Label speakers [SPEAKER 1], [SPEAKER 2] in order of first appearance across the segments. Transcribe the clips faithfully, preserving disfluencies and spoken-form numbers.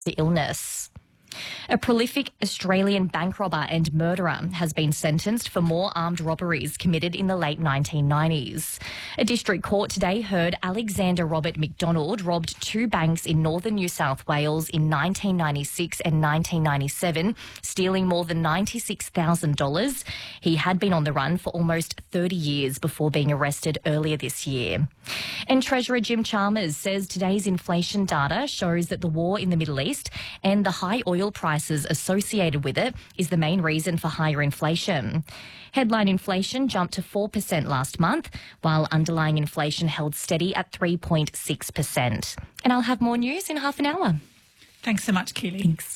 [SPEAKER 1] The illness. A prolific Australian bank robber and murderer has been sentenced for more armed robberies committed in the late nineteen nineties. A district court today heard Alexander Robert McDonald robbed two banks in northern New South Wales in nineteen ninety-six and nineteen ninety-seven, stealing more than ninety-six thousand dollars. He had been on the run for almost thirty years before being arrested earlier this year. And Treasurer Jim Chalmers says today's inflation data shows that the war in the Middle East and the high oil prices associated with it is the main reason for higher inflation. Headline inflation jumped to four percent last month, while underlying inflation held steady at three point six percent. And I'll have more news in half an hour.
[SPEAKER 2] Thanks so much, Keely.
[SPEAKER 1] Thanks.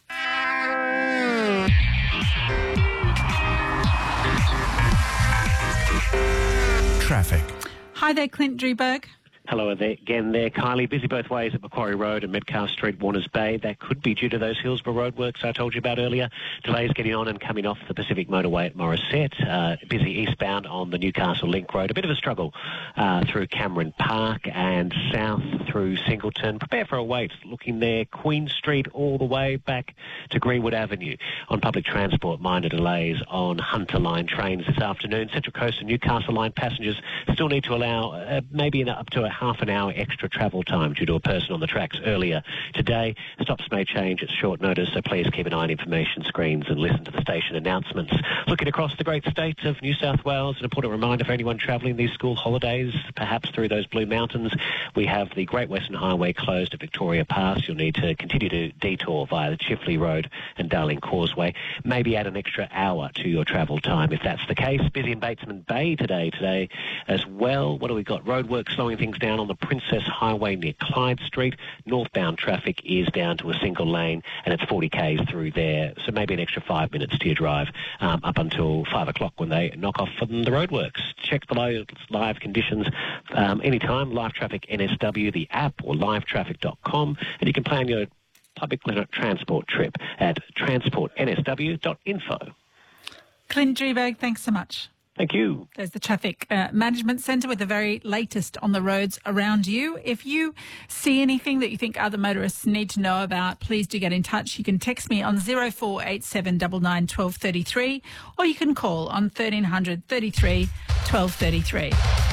[SPEAKER 3] Traffic.
[SPEAKER 2] Hi there, Clint Drewberg.
[SPEAKER 4] Hello there, again there, Kylie. Busy both ways at Macquarie Road and Metcalfe Street, Warners Bay. That could be due to those Hillsborough roadworks I told you about earlier. Delays getting on and coming off the Pacific Motorway at Morisset. Uh, busy eastbound on the Newcastle Link Road. A bit of a struggle uh, through Cameron Park and south through Singleton. Prepare for a wait. Looking there, Queen Street all the way back to Greenwood Avenue. On public transport, minor delays on Hunter Line trains this afternoon. Central Coast and Newcastle Line passengers still need to allow uh, maybe an, up to a half an hour extra travel time due to a person on the tracks earlier today. Stops may change at short notice, so please keep an eye on information screens and listen to the station announcements. Looking across the great state of New South Wales, an important reminder for anyone travelling these school holidays, perhaps through those Blue Mountains, we have the Great Western Highway closed at Victoria Pass. You'll need to continue to detour via the Chifley Road and Darling Causeway. Maybe add an extra hour to your travel time if that's the case. Busy in Batesman Bay today, today as well. What do we got? Roadwork slowing things down on the Princess Highway near Clyde Street. Northbound traffic is down to a single lane and it's forty kays through there, so maybe an extra five minutes to your drive um, up until five o'clock when they knock off from the roadworks. Check the live, live conditions um, anytime. Live Traffic N S W, the app, or live traffic dot com, and you can plan your public transport trip at transport n s w dot info.
[SPEAKER 2] Clint Drewberg, thanks so much.
[SPEAKER 4] Thank you.
[SPEAKER 2] There's the Traffic uh, Management Centre with the very latest on the roads around you. If you see anything that you think other motorists need to know about, please do get in touch. You can text me on zero four eight seven nine nine one two three three or you can call on thirteen hundred thirty-three twelve thirty-three.